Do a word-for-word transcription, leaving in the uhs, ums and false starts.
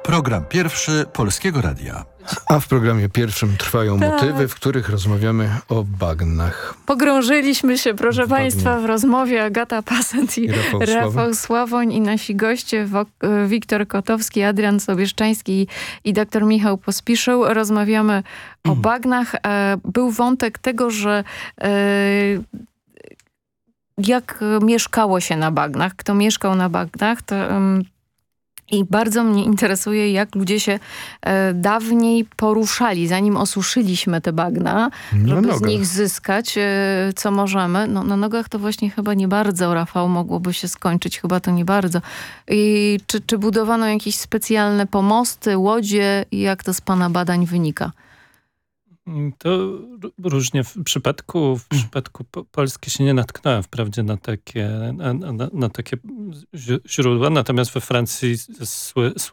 Program pierwszy Polskiego Radia. A w programie pierwszym trwają Tak. motywy, w których rozmawiamy o bagnach. Pogrążyliśmy się, proszę Dokładnie. Państwa, w rozmowie Agata Pasent i, I Rafał Rafał, Sławoń. Sławoń i nasi goście Wok- Wiktor Kotowski, Adrian Sobieszczański i, i dr Michał Pospiszał. Rozmawiamy o bagnach. E, Był wątek tego, że e, jak mieszkało się na bagnach, kto mieszkał na bagnach, to... em, I bardzo mnie interesuje, jak ludzie się e, dawniej poruszali, zanim osuszyliśmy te bagna, Na żeby z nogach. nich zyskać, e, co możemy. No, na nogach to właśnie chyba nie bardzo, Rafał, mogłoby się skończyć. Chyba to nie bardzo. I czy, czy budowano jakieś specjalne pomosty, łodzie i jak to z pana badań wynika? To r- różnie w przypadku, w przypadku po- Polski się nie natknąłem wprawdzie na takie, na, na, na takie ź- źródła, natomiast we Francji sły,